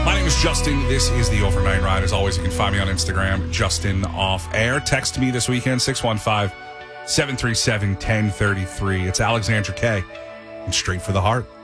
My name is Justin. This is the Overnight Ride. As always, you can find me on Instagram, Justin Off Air. Text me this weekend, 615-737-1033. It's Alexandra K. and Straight for the Heart.